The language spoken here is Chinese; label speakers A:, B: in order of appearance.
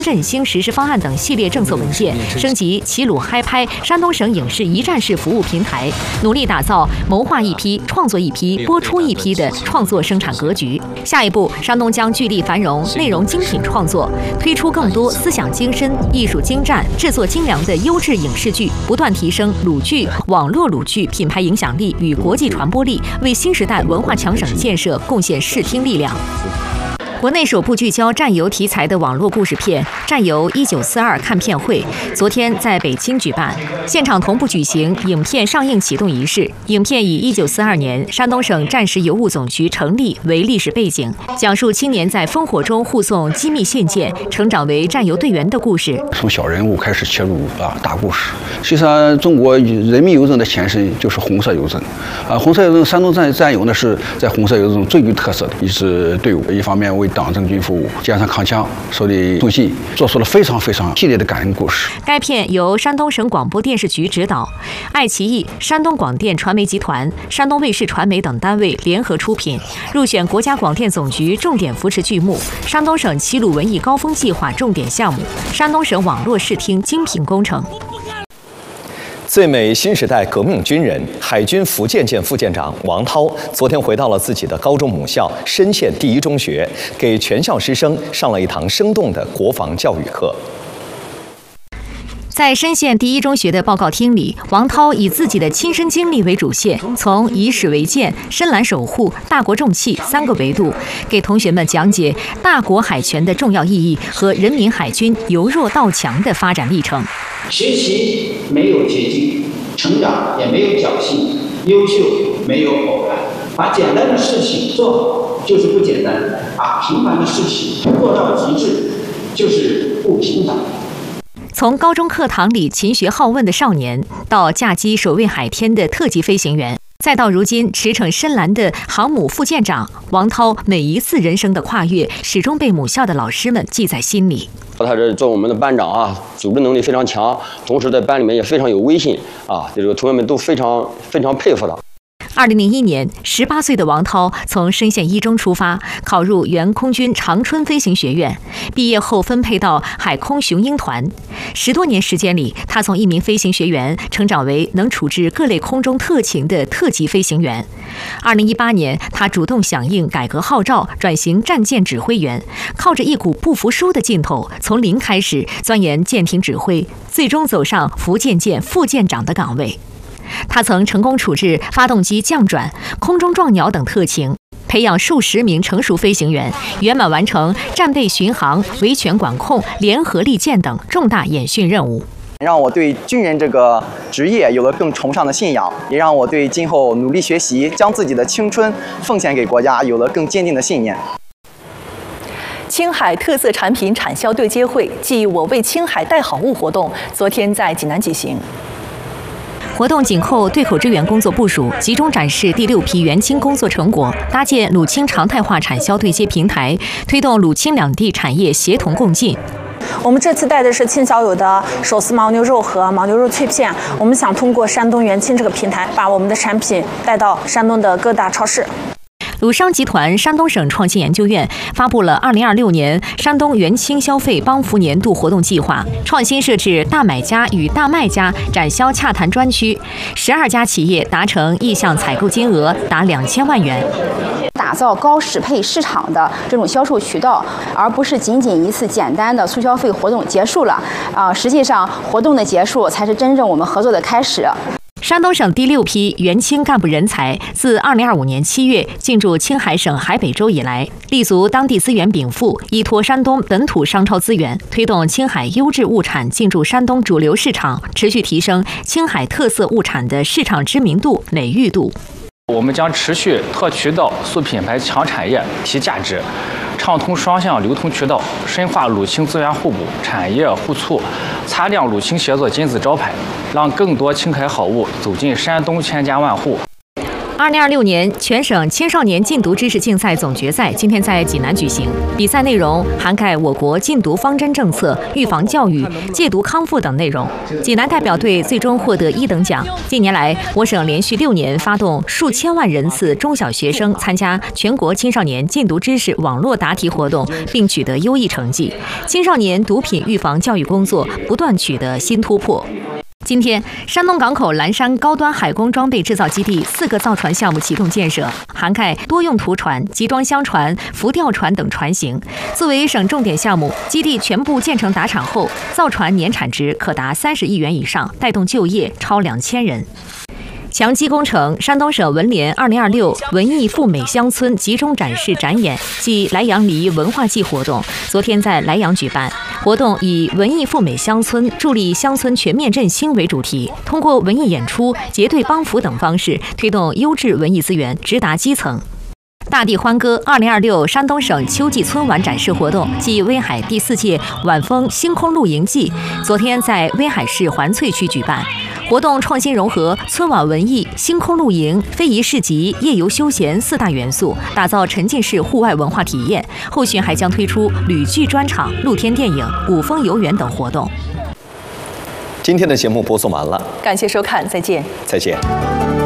A: 振兴实施方案等系列政策文件，升级齐鲁嗨拍山东省影视一站式服务平台，努力打造谋划一批、创作一批、播出一批的创作生产格局。下一步，山东将聚力繁荣内容精品创作，推出更多思想精深、艺术精湛、制作精良的优质影视剧，不断提升鲁剧、网络鲁剧品牌影响力与国际传播力，为新时代文化强省建设贡献视听力量。国内首部聚焦战游题材的网络故事片《战游1942》看片会，昨天在北京举办，现场同步举行影片上映启动仪式。影片以1942年山东省战时邮务总局成立为历史背景，讲述青年在烽火中护送机密信件，成长为战游队员的故事。
B: 从小人物开始切入大故事。实际上，中国人民邮政的前身就是红色邮政红色邮政山东战友呢是在红色邮政最具特色的一支队伍，一方面为党政军服务，加上扛枪手里送信，做出了非常系列的感人故事。
A: 该片由山东省广播电视局指导，爱奇艺、山东广电传媒集团、山东卫视传媒等单位联合出品，入选国家广电总局重点扶持剧目、山东省齐鲁文艺高峰计划重点项目、山东省网络视听精品工程。
C: 最美新时代革命军人、海军福建舰副舰长王涛，昨天回到了自己的高中母校深县第一中学，给全校师生上了一堂生动的国防教育课。
A: 在深县第一中学的报告厅里，王涛以自己的亲身经历为主线，从以史为鉴、深蓝守护、大国重器3个维度，给同学们讲解大国海权的重要意义和人民海军由弱到强的发展历程。
D: 学习没有捷径，成长也没有侥幸，优秀没有偶然。把简单的事情做好就是不简单，把平凡的事情做到极致就是不平凡。
A: 从高中课堂里勤学好问的少年，到驾机守卫海天的特级飞行员，再到如今驰骋深蓝的航母副舰长，王涛每一次人生的跨越，始终被母校的老师们记在心里。
E: 他这做我们的班长啊，组织能力非常强，同时在班里面也非常有威信啊，这个同学们都非常佩服他。
A: 2001年，18岁的王涛从深县一中出发，考入原空军长春飞行学院。毕业后分配到海空雄鹰团，10多年时间里，他从一名飞行学员成长为能处置各类空中特勤的特级飞行员。2018年，他主动响应改革号召，转型战舰指挥员，靠着一股不服输的劲头，从零开始钻研舰艇指挥，最终走上福建舰副舰长的岗位。他曾成功处置发动机降转、空中撞鸟等特勤，培养数十名成熟飞行员，圆满完成战备巡航、维权管控、联合利剑等重大演训任务，
F: 让我对军人这个职业有了更崇尚的信仰，也让我对今后努力学习、将自己的青春奉献给国家有了更坚定的信念。
G: 青海特色产品产销对接会暨我为青海带好物活动，昨天在济南举行。
A: 活动紧扣对口支援工作部署，集中展示第6批援青工作成果，搭建鲁青常态化产销对接平台，推动鲁青两地产业协同共进。
H: 我们这次带的是青小友的手撕牦牛肉和牦牛肉脆片，我们想通过山东援青这个平台，把我们的产品带到山东的各大超市。
A: 鲁商集团山东省创新研究院发布了2026年山东援青消费帮扶年度活动计划，创新设置大买家与大卖家展销洽谈专区，12家企业达成意向采购金额达2000万元。
I: 打造高适配市场的这种销售渠道，而不是仅仅一次简单的促消费活动结束了。实际上活动的结束才是真正我们合作的开始。
A: 山东省第6批援青干部人才自2025年7月进驻青海省海北州以来，立足当地资源禀赋，依托山东本土商超资源，推动青海优质物产进驻山东主流市场，持续提升青海特色物产的市场知名度、美誉度。
J: 我们将持续拓渠道、塑品牌、强产业、提价值，畅通双向流通渠道，深化鲁青资源互补、产业互促，擦亮鲁青协作金字招牌，让更多青海好物走进山东千家万户。
A: 2026年全省青少年禁毒知识竞赛总决赛今天在济南举行。比赛内容涵盖我国禁毒方针政策、预防教育、戒毒康复等内容。济南代表队最终获得1等奖。近年来，我省连续6年发动数千万人次中小学生参加全国青少年禁毒知识网络答题活动，并取得优异成绩。青少年毒品预防教育工作不断取得新突破。今天，山东港口蓝山高端海工装备制造基地4个造船项目启动建设，涵盖多用途船、集装箱船、浮吊船等船型。作为省重点项目，基地全部建成达产后，造船年产值可达30亿元以上，带动就业超2000人。强基工程山东省文联2026文艺赴美乡村集中展示展演暨莱阳梨文化季活动昨天在莱阳举办。活动以文艺赴美乡村助力乡村全面振兴为主题，通过文艺演出、结对帮扶等方式，推动优质文艺资源直达基层。大地欢歌2026山东省秋季春晚展示活动暨威海第4届晚风星空露营季昨天在威海市环翠区举办。活动创新融合春晚文艺、星空露营、非遗市集、夜游休闲4大元素，打造沉浸式户外文化体验。后续还将推出旅剧专场、露天电影、古风游园等活动。
C: 今天的节目播送完了，
G: 感谢收看，再见。
C: 再见。